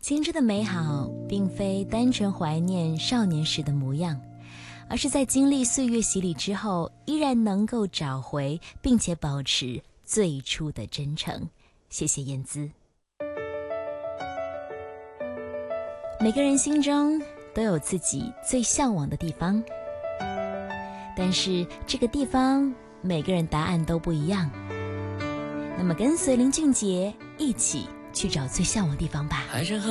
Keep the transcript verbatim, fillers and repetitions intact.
青春的美好并非单纯怀念少年时的模样，而是在经历岁月洗礼之后，依然能够找回并且保持最初的真诚。谢谢燕姿。每个人心中都有自己最向往的地方，但是这个地方每个人答案都不一样。那么跟随林俊杰一起去找最向往的地方吧。 海上